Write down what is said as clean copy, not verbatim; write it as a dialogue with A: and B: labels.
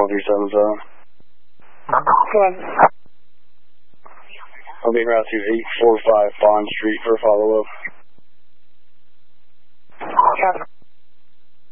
A: 4377.
B: Go ahead.
A: I'll be en route to 845 Bond Street for follow-up.